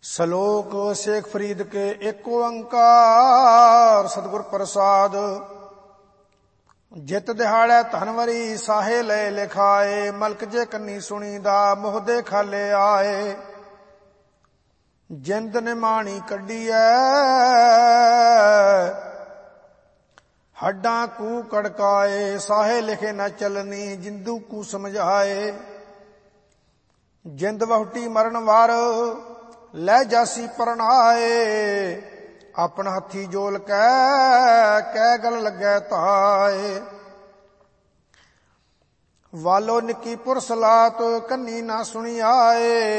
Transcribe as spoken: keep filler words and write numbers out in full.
ਸਲੋਕ ਸ਼ੇਖ ਫਰੀਦ ਕੇ ਏਕ ਓੰਕਾਰ ਸਤਿਗੁਰ ਪ੍ਰਸਾਦ। ਜਿਤ ਦਿਹਾੜੈ ਧਨਵਰੀ ਸਾਹੇ ਲੈ ਲਿਖਾਏ, ਮਲਕ ਜੇ ਕੰਨੀ ਸੁਣੀ ਦਾ ਮੁਹਦੇ ਖਾਲੇ ਆਏ। ਜਿੰਦ ਨੇ ਮਾਣੀ ਕੱਢੀਐ ਹੱਡਾਂ ਕੂ ਕੜਕਾਏ, ਸਾਹੇ ਲਿਖੇ ਨਾ ਚਲਨੀ ਜਿੰਦੂ ਕੂ ਸਮਝਾਏ। ਜਿੰਦ ਵਹੁਟੀ ਮਰਨ ਵਾਰ ਲੈ ਜਾਸੀ ਪਰਨਾਏ, ਆਪਣ ਹੱਥੀ ਜੋਲ ਕੈ ਕੈ ਗਲ ਲੱਗੈ ਤਾਏ। ਵਾਲੋ ਨਿੱਕੀ ਪੁਰਸਲਾਤ ਕੰਨੀ ਨਾ ਸੁਣੀ ਆਏ,